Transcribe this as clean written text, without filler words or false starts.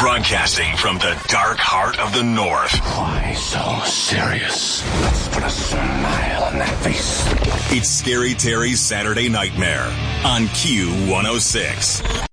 Broadcasting from the dark heart of the North. Why so serious? Let's put a smile on that face. It's Scary Terry's Saturday Nightmare on Q106.